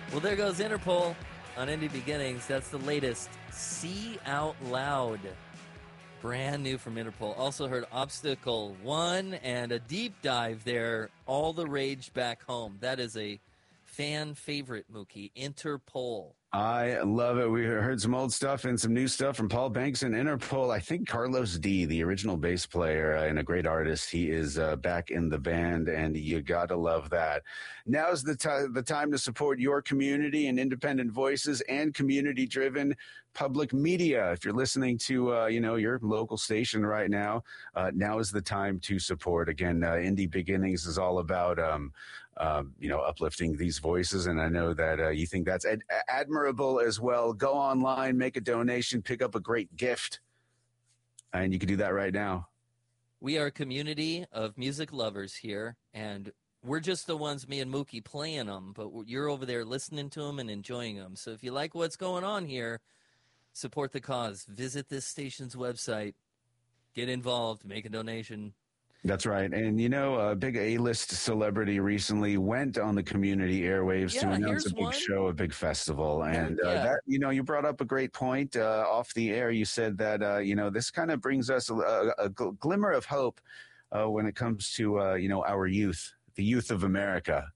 Well, there goes Interpol on Indie Beginnings. That's the latest. See Out Loud. Brand new from Interpol. Also heard Obstacle 1 and a deep dive there. All the Rage Back Home. That is a fan favorite, Mookie. Interpol. I love it. We heard some old stuff and some new stuff from Paul Banks and Interpol. I think Carlos D, the original bass player and a great artist, he is back in the band, and you gotta love that. Now's the time to support your community and independent voices and community-driven public media. If you're listening to your local station right now, now is the time to support. Again, Indie Beginnings is all about uplifting these voices, and I know that you think that's admirable as well. Go online, make a donation, pick up a great gift, and you can do that right now. We are a community of music lovers here, and we're just the ones, me and Mookie, playing them, but you're over there listening to them and enjoying them. So if you like what's going on here, support the cause. Visit this station's website. Get involved. Make a donation. That's right. And, a big A-list celebrity recently went on the community airwaves to announce a big show, a big festival. And that, you brought up a great point off the air. You said that, this kind of brings us a glimmer of hope when it comes to, our youth, the youth of America.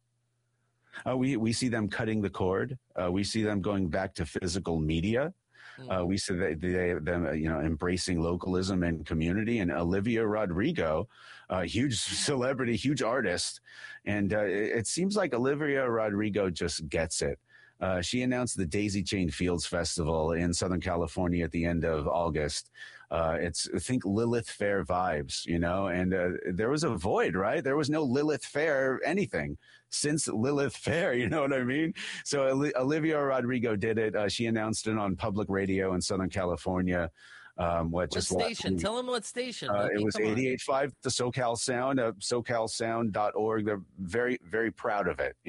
We see them cutting the cord. We see them going back to physical media. We see them, embracing localism and community. And Olivia Rodrigo, huge celebrity, huge artist. And it seems like Olivia Rodrigo just gets it. She announced the Daisy Chain Fields Festival in Southern California at the end of August. It's, I think, Lilith Fair vibes, and there was a void, right? There was no Lilith Fair anything since Lilith Fair, you know what I mean? So Olivia Rodrigo did it. She announced it on public radio in Southern California. What station? Tell them what station. It was 88.5, the SoCal Sound, SoCalSound.org. They're very, very proud of it,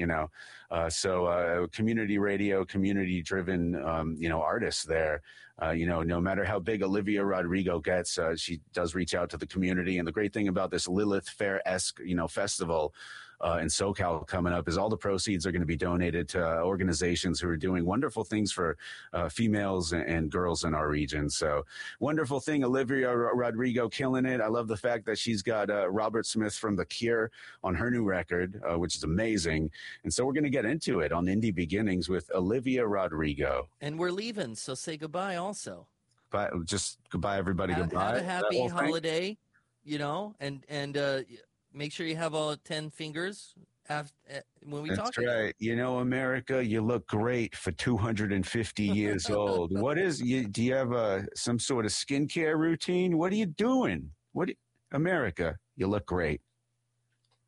So community radio, community-driven, artists there. No matter how big Olivia Rodrigo gets, she does reach out to the community. And the great thing about this Lilith Fair-esque, festival in SoCal coming up is all the proceeds are going to be donated to organizations who are doing wonderful things for females and girls in our region. So wonderful thing. Olivia Rodrigo killing it. I love the fact that she's got Robert Smith from The Cure on her new record, which is amazing. And so we're going to get into it on Indie Beginnings with Olivia Rodrigo. And we're leaving, so say goodbye also. Bye, just goodbye, everybody. Goodbye. Have a happy holiday, and make sure you have all 10 fingers when we talk. That's right. America, you look great for 250 years old. Do you have some sort of skincare routine? What are you doing? America, you look great.